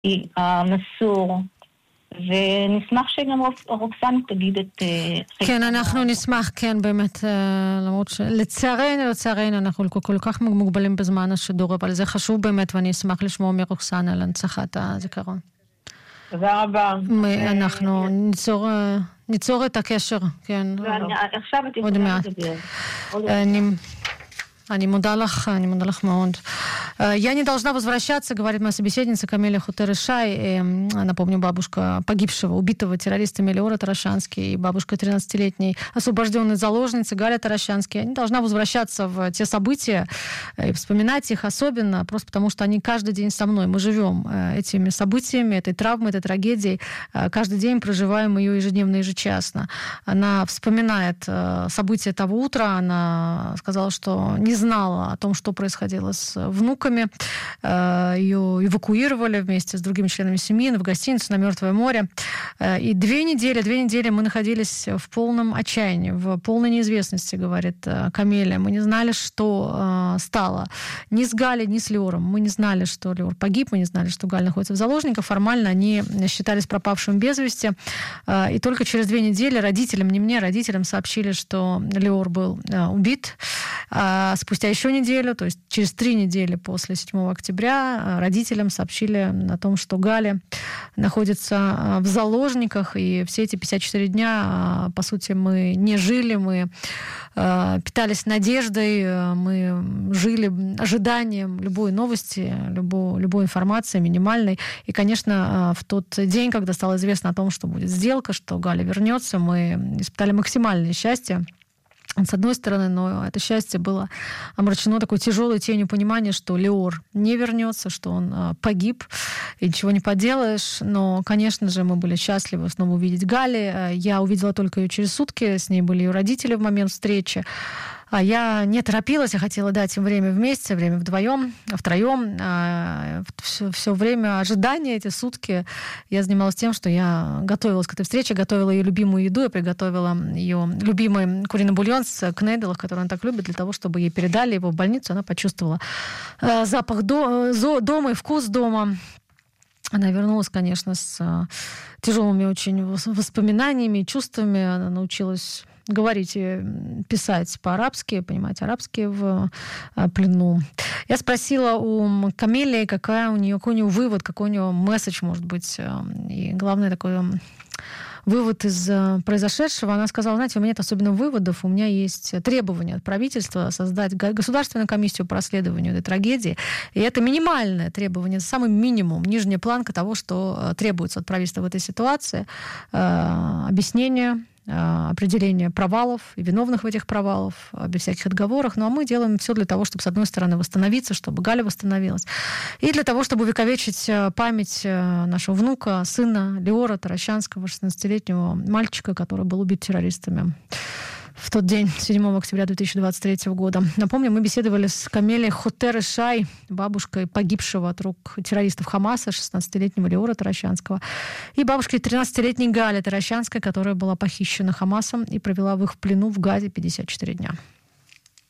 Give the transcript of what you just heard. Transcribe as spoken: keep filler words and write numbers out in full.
המסור, ונשמח שגם רוקסן תגיד את... כן, אנחנו נשמח, כן, באמת, למרות שלצערנו, לצערנו, אנחנו כל כך מוגבלים בזמן השידור, אבל זה חשוב באמת, ואני אשמח לשמוע מרוקסן על הנצחת הזיכרון. תודה רבה. אנחנו ניצור, ניצור את הקשר, כן. עכשיו את יכולה לדבר. אני... אני муда лах, אני муда лах מאוד. Я не должна возвращаться, говорит моя собеседница Камиля Хотер-Ишай. Напомню, бабушка погибшего, убитого террористами Леора Таращанский и бабушка тринадцатилетней освобожденной заложницы Галя Таращанский. Я не должна возвращаться в те события и вспоминать их особенно, просто потому что они каждый день со мной. Мы живем этими событиями, этой травмой, этой трагедией. Каждый день проживаем ее ежедневно, ежечасно. Она вспоминает события того утра. Она сказала, что не знала о том, что происходило с внуками. Ее эвакуировали вместе с другими членами семьи в гостиницу на Мертвое море. И две недели, две недели мы находились в полном отчаянии, в полной неизвестности, говорит Камиля. Мы не знали, что стало ни с Галей, ни с Леором. Мы не знали, что Леор погиб, мы не знали, что Галя находится в заложниках. Формально они считались пропавшим без вести. И только через две недели родителям, не мне, родителям сообщили, что Леор был убит. Спустя еще неделю, то есть через три недели после седьмого октября, родителям сообщили о том, что Галя находится в заложниках, и все эти пятьдесят четыре дня, по сути, мы не жили, мы питались надеждой, мы жили ожиданием любой новости, любой, любой информации минимальной. И, конечно, в тот день, когда стало известно о том, что будет сделка, что Галя вернется, мы испытали максимальное счастье. С одной стороны, но это счастье было омрачено такой тяжелой тенью понимания, что Леор не вернется, что он погиб, и ничего не поделаешь. Но, конечно же, мы были счастливы снова увидеть Гали. Я увидела только ее через сутки, с ней были ее родители в момент встречи. А я не торопилась, я хотела дать им время вместе, время вдвоем, втроем. Все, все время ожидания, эти сутки, я занималась тем, что я готовилась к этой встрече, готовила ее любимую еду, я приготовила ее любимый куриный бульон с кнеделах, который она так любит, для того, чтобы ей передали его в больницу. Она почувствовала запах дома и вкус дома. Она вернулась, конечно, с тяжелыми очень воспоминаниями, чувствами. Она научилась говорить и писать по-арабски, понимать арабский в плену. Я спросила у Камили, какая у нее, какой у нее вывод, какой у нее месседж, может быть, и главное такой вывод из произошедшего. Она сказала, знаете, у меня нет особенно выводов, у меня есть требования от правительства создать государственную комиссию по расследованию этой трагедии. И это минимальное требование, самый минимум, нижняя планка того, что требуется от правительства в этой ситуации. Объяснение, определение провалов и виновных в этих провалах, без всяких отговоров. Ну, а мы делаем все для того, чтобы, с одной стороны, восстановиться, чтобы Галя восстановилась, и для того, чтобы увековечить память нашего внука, сына Леора Таращанского, шестнадцатилетнего мальчика, который был убит террористами в тот день, седьмого октября две тысячи двадцать третьего года. Напомню, мы беседовали с Камилей Хотер-Ишай, бабушкой погибшего от рук террористов Хамаса, шестнадцатилетнего Леора Таращанского, и бабушкой тринадцатилетней Гали Таращанской, которая была похищена Хамасом и провела в их плену в Газе пятьдесят четыре дня.